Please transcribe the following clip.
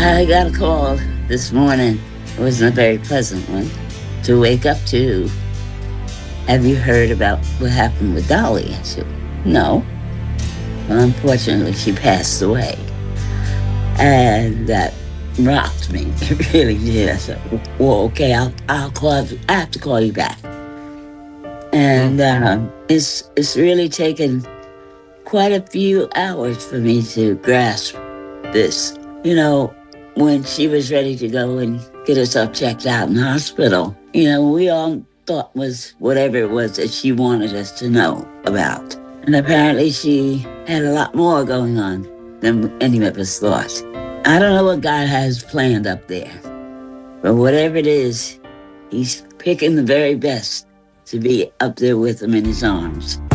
I got a call this morning. It wasn't a very pleasant one to wake up to. Have you heard about what happened with Dolly? I said, no. Well, unfortunately, she passed away. And that rocked me. It really did. I said, well, okay, I'll call. I have to call you back. And it's really taken quite a few hours for me to grasp this. You know, when she was ready to go and get herself checked out in the hospital, we all thought was whatever it was that she wanted us to know about. And apparently she had a lot more going on than any of us thought. I don't know what God has planned up there, but whatever it is, he's picking the very best to be up there with him in his arms.